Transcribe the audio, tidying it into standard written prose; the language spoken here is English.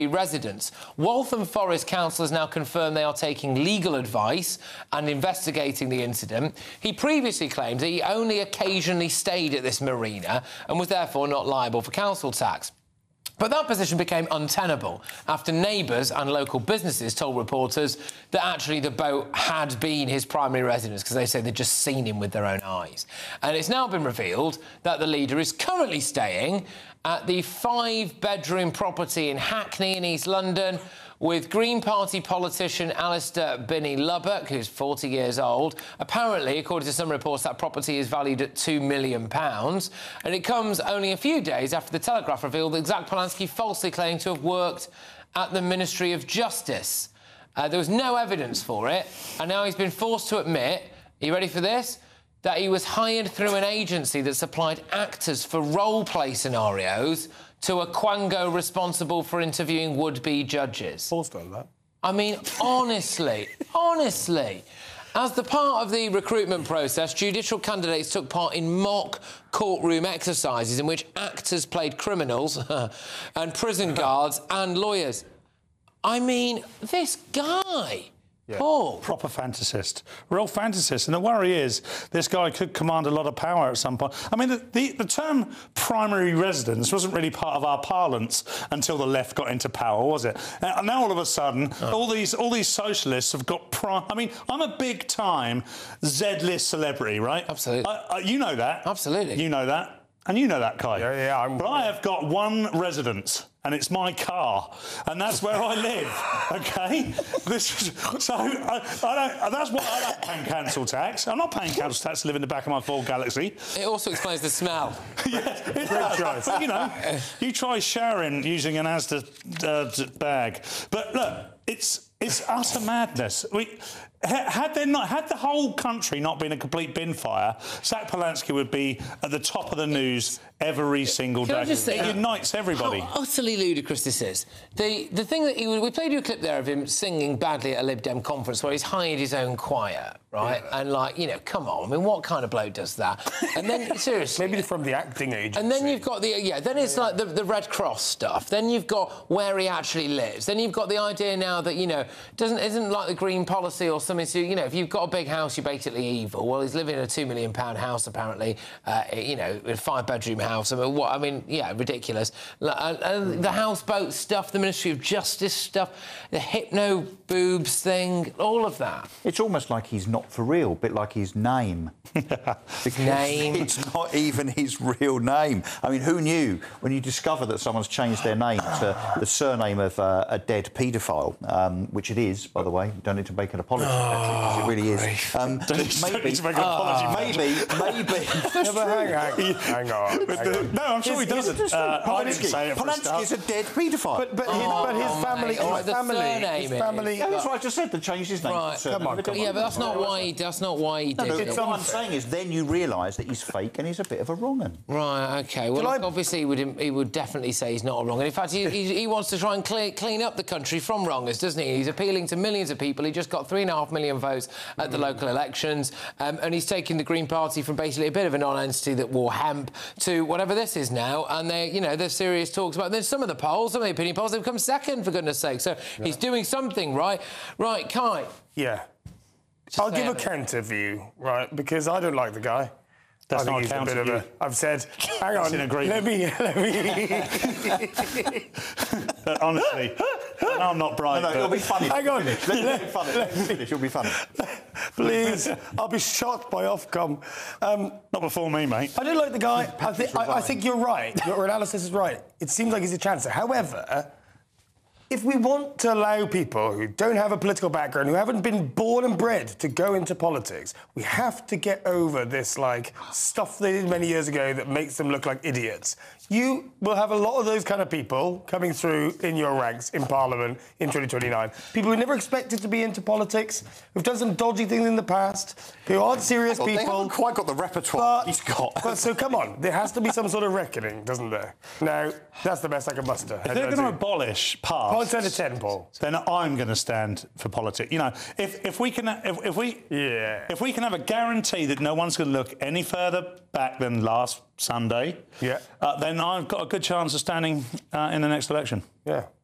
residents. Waltham Forest Council has now confirmed they are taking legal advice and investigating the incident. He previously claimed that he only occasionally stayed at this marina and was therefore not liable for council tax. But that position became untenable after neighbours and local businesses told reporters that actually the boat had been his primary residence because they say they'd just seen him with their own eyes. And it's now been revealed that the leader is currently staying at the 5-bedroom property in Hackney in East London with Green Party politician Alistair Binney Lubbock, who's 40 years old. Apparently, according to some reports, that property is valued at £2 million. And it comes only a few days after the Telegraph revealed that Zach Polanski falsely claimed to have worked at the Ministry of Justice. There was no evidence for it, and now he's been forced to admit, are you ready for this? That he was hired through an agency that supplied actors for role-play scenarios to a quango responsible for interviewing would-be judges. Forced on that. I mean, honestly, honestly. As the part of the recruitment process, judicial candidates took part in mock courtroom exercises in which actors played criminals and prison guards and lawyers. I mean, this guy... Yeah. Paul. Proper fantasist. Real fantasist. And the worry is this guy could command a lot of power at some point. I mean, the term primary residence wasn't really part of our parlance until the left got into power, was it? And now all of a sudden, all these socialists have got I mean, I'm a big-time Z-list celebrity, right? Absolutely. You know that. Absolutely. You know that. And you know that, Kai. Yeah. But I have got one residence, and it's my car, and that's where I live. OK, that's what I don't paying council tax. I'm not paying council tax to live in the back of my Ford Galaxy. It also explains the smell. Yes, it does. But, you know, you try showering using an Asda bag, but look, it's utter madness. Had the whole country not been a complete bin fire, Zach Polanski would be at the top of the news every single day. Can I just say, it unites everybody. How utterly ludicrous this is. The thing that we played you a clip there of him singing badly at a Lib Dem conference where he's hired his own choir, right? Yeah. And, like, you know, come on, I mean, what kind of bloke does that? And then, seriously... Maybe from the acting agency. And then you've got then it's like the Red Cross stuff. Then you've got where he actually lives. Then you've got the idea now that, you know, isn't like the green policy or something to, you know, if you've got a big house, you're basically evil. Well, he's living in a £2 million house, apparently, you know, a 5-bedroom house. I mean, yeah, ridiculous. The houseboat stuff, the Ministry of Justice stuff, the hypno boobs thing, all of that. It's almost like he's not for real, a bit like his name. Name. It's not even his real name. I mean, who knew when you discover that someone's changed their name to the surname of a dead paedophile, which it is, by the way. You don't need to make an apology, Patrick, because it really is. Hang on. No, I'm sure he doesn't. Polanski is a dead paedophile. But his family... His family... Yeah, that's what I just said, to change his name. Right. Come on. Yeah, but that's not why he did it. What I'm saying is then you realise that he's fake and he's a bit of a wrong-un. Right, OK. Well, obviously he would definitely say he's not a wrong-un. In fact, he wants to try and clean up the country from wrongers, doesn't he? He's appealing to millions of people. He just got 3.5 million votes at the local elections, and he's taking the Green Party from basically a bit of a non-entity that wore hemp to whatever this is now, and there's serious talks about... There's some of the opinion polls, they've come second, for goodness sake. So he's doing something, right? Right, Kai. Yeah. I'll give a counter view, right, because I don't like the guy. That's not a counter view. I've said, hang on, let me... Honestly, I'm not bright. No, it'll be funny. Hang on. It'll be funny. Please, I'll be shocked by Ofcom. Not before me, mate. I don't like the guy. I think you're right. Your analysis is right. It seems like he's a chancer. However, if we want to allow people who don't have a political background, who haven't been born and bred to go into politics, we have to get over this, like, stuff they did many years ago that makes them look like idiots. You will have a lot of those kind of people coming through in your ranks in Parliament in 2029. People who never expected to be into politics, who've done some dodgy things in the past, who aren't serious people. They haven't quite got the repertoire he's got. But so, come on, there has to be some sort of reckoning, doesn't there? Now, that's the best I can muster. If they're going to abolish pasts... Points out of 10, Paul. Then I'm going to stand for politics. You know, if we can have a guarantee that no one's going to look any further back than last Sunday, then I've got a good chance of standing in the next election. Yeah.